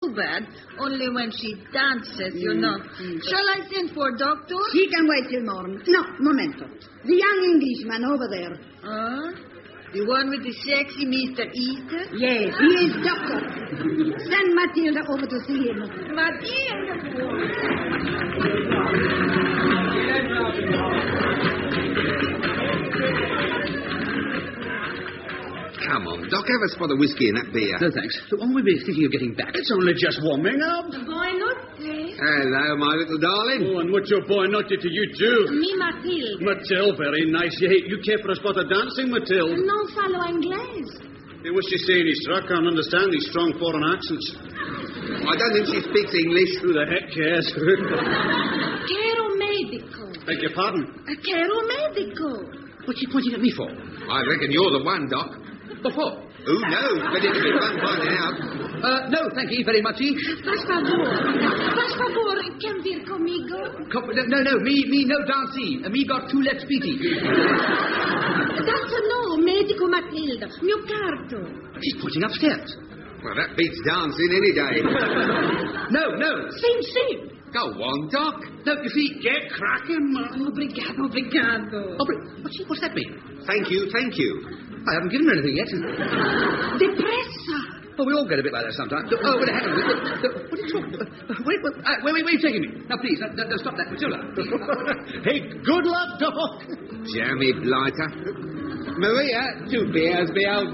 too bad. Only when she dances, you know. Shall I send for a doctor? She can wait till morning. No, momento. The young Englishman over there. The one with the sexy Mr. Easter? Yes, he is doctor. Send Matilda over to see him. Matilda! Come on, Doc, have a spot of whiskey in that beer. No, thanks. So when will we be thinking of getting back? It's only just warming up. Boy Notte. Hello, my little darling. Oh, and what's your boy Notte to you, too? Me Matilde. Mathilde, very nice. You care for a spot of dancing, Mathilde? Non falo inglés. Hey, what's she saying? I can't understand these strong foreign accents. I don't think she speaks English. Who the heck cares? Quero medico. Beg your pardon? Quero medico. What's she pointing at me for? I reckon you're the one, Doc. What for? Who knows? But it'll be fun finding out. No, thank you very much. Faz favor, quer vir comigo? No, me no dancing. Me got two left feety. That's no, medico Matilda. Mio carto. She's pointing upstairs. Well, that beats dancing any day. No. Sim. Go on, Doc. No, you see... Get cracking, man. Obrigado. What's that mean? Thank you. I haven't given her anything yet. Depressa. Oh, we all get a bit like that sometimes. Oh, wait, hang on. What are you talking about? Where are you taking me? Now, please, stop that. Matilda. Hey, good luck, Doc. Jammy blighter. Maria, 2 beers, be old